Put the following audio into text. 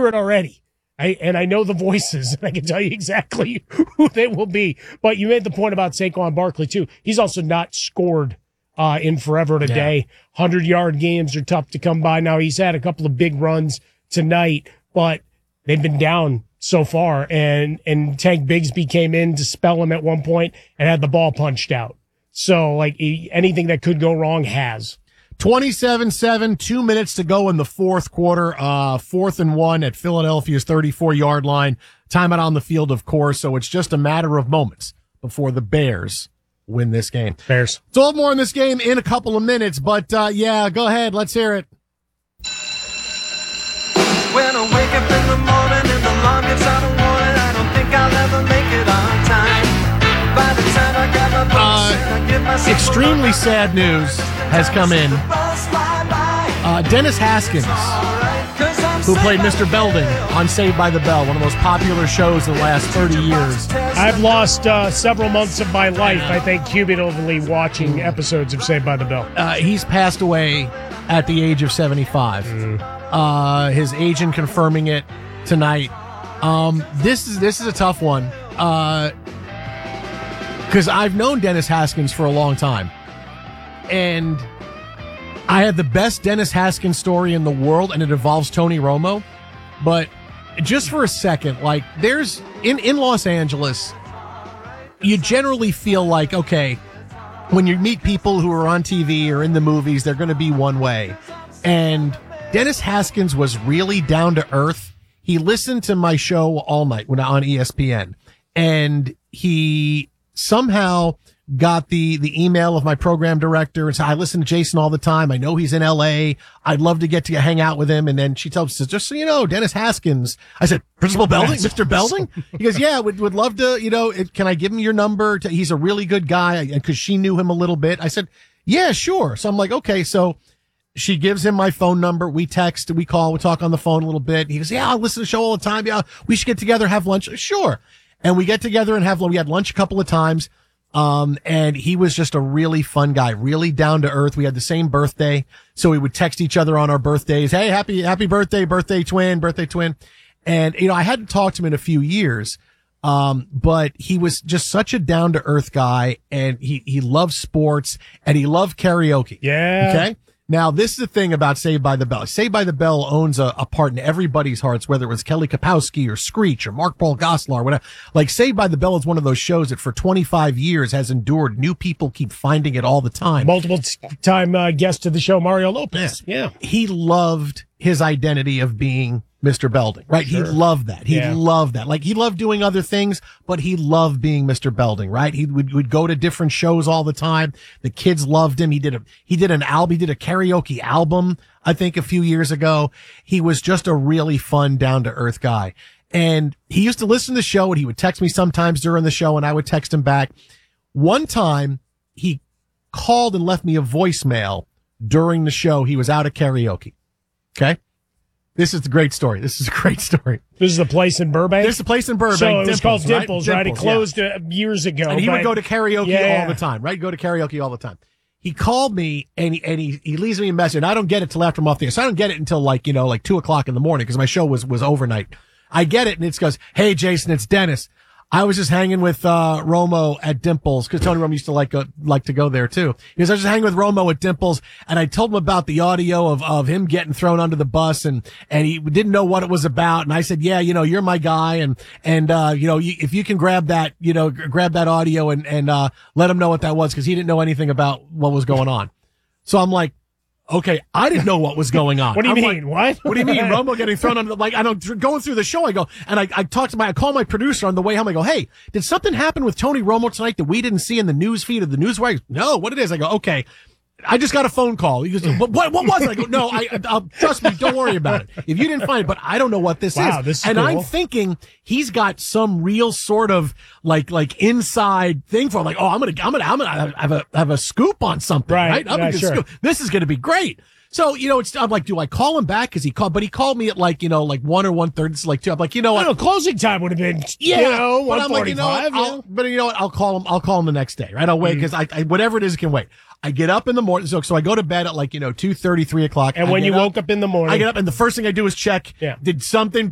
hear it already. I know the voices, and I can tell you exactly who they will be. But you made the point about Saquon Barkley, too. He's also not scored in forever and a day. 100-yard games are tough to come by. Now, he's had a couple of big runs tonight, but they've been down so far. And Tank Bigsby came in to spell him at one point and had the ball punched out. So, like, anything that could go wrong has. 27-7, 2 minutes to go in the fourth quarter. 4th and 1 at Philadelphia's 34-yard line. Timeout on the field, of course. So it's just a matter of moments before the Bears win this game. Bears. So a lot more in this game in a couple of minutes. But, go ahead. Let's hear it. When I wake up in the morning and the alarm gets out of warning, I don't think I'll ever make it on time. By the time I got my books and I give myself extremely sad news has come in. Dennis Haskins, who played Mr. Belding on Saved by the Bell, one of the most popular shows in the last 30 years. I've lost several months of my life, I think, cumulatively watching episodes of Saved by the Bell. He's passed away at the age of 75. His agent confirming it tonight. This is a tough one. Because I've known Dennis Haskins for a long time. And I had the best Dennis Haskins story in the world, and it involves Tony Romo. But just for a second, like, there's, in Los Angeles, you generally feel like, okay, when you meet people who are on TV or in the movies, they're going to be one way. And Dennis Haskins was really down to earth. He listened to my show all night when on ESPN, and he somehow got the email of my program director and said, I listen to Jason all the time. I know he's in LA. I'd love to get to hang out with him. And then she tells me, just so you know, Dennis Haskins. I said, Principal Belding, Mr. Belding? He goes, yeah, would love to, can I give him your number? He's a really good guy. Cause she knew him a little bit. I said, yeah, sure. So I'm like, okay. So she gives him my phone number. We text, we call, we talk on the phone a little bit. He goes, yeah, I listen to the show all the time. Yeah, we should get together, have lunch. Sure. And we get together and we had lunch a couple of times. And he was just a really fun guy, really down to earth. We had the same birthday. So we would text each other on our birthdays. Hey, happy birthday, birthday twin. And, I hadn't talked to him in a few years. But he was just such a down to earth guy, and he loved sports and he loved karaoke. Yeah. Okay. Now, this is the thing about Saved by the Bell. Saved by the Bell owns a part in everybody's hearts, whether it was Kelly Kapowski or Screech or Mark Paul Gosselaar or whatever. Like, Saved by the Bell is one of those shows that for 25 years has endured. New people keep finding it all the time. Multiple time guest to the show, Mario Lopez. Yeah. He loved his identity of being Mr. Belding, right? Sure. He loved that. He loved that. Like, he loved doing other things, but he loved being Mr. Belding, right? He would go to different shows all the time. The kids loved him. He did a karaoke album, I think, a few years ago. He was just a really fun, down to earth guy. And he used to listen to the show, and he would text me sometimes during the show, and I would text him back. One time he called and left me a voicemail during the show. He was out at karaoke. Okay. This is a great story. This is the place in Burbank? This is the place in Burbank. So it was called Dimples, right? It closed years ago. And he would go to karaoke all the time, right? Go to karaoke all the time. He called me and he leaves me a message. And I don't get it till after I'm off the air. So I don't get it until like 2:00 in the morning because my show was overnight. I get it and it goes, hey, Jason, it's Dennis. I was just hanging with Romo at Dimples because Tony Romo used to like to go there too. He was just hanging with Romo at Dimples, and I told him about the audio of him getting thrown under the bus, and he didn't know what it was about. And I said, yeah, you're my guy, and if you can grab that audio and let him know what that was because he didn't know anything about what was going on. So I'm like, okay, I didn't know what was going on. What do you mean? Like, what do you mean? Romo getting thrown under I don't going through the show. I go and I call my producer on the way home. I go, hey, did something happen with Tony Romo tonight that we didn't see in the news feed of the newswire? No, what it is? I go, okay. I just got a phone call. He goes, what was it? I go, no, I'll trust me. Don't worry about it. If you didn't find it, but I don't know what this is. This is and cool. I'm thinking he's got some real sort of like inside thing for like, oh, I'm gonna have a scoop on something, right? I'm gonna scoop. This is gonna be great. So, I'm like, do I call him back? But he called me at like 1 or 1:30. It's like 2. I'm like, what? Closing time would have been, 1:45. But I'm like, but you know what? I'll call him the next day, right? I'll wait because I whatever it is, it can wait. I get up in the morning. So I go to bed at 2:30, 3 o'clock. And when you woke up in the morning, I get up and the first thing I do is check, did something